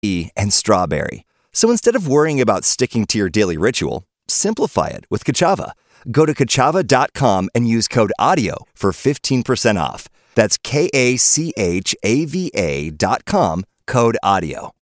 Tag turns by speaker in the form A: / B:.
A: and strawberry. So instead of worrying about sticking to your daily ritual, simplify it with Kachava. Go to Kachava.com and use code AUDIO for 15% off. That's KACHAVA.com, code AUDIO.